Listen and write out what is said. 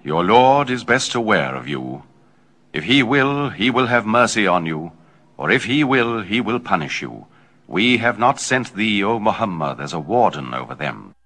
Your Lord is best aware of you. If he will have mercy on you, or if he will punish you. We have not sent thee, O Muhammad, as a warden over them.